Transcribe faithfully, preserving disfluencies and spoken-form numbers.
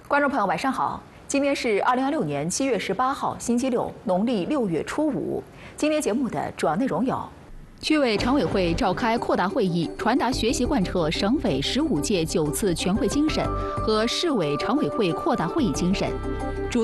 观众朋友，晚上好！今天是二零二六年七月十八号，星期六，农历六月初五。今天节目的主要内容有：区委常委会召开扩大会议，传达学习贯彻省委十五届九次全会精神和市委常委会扩大会议精神。主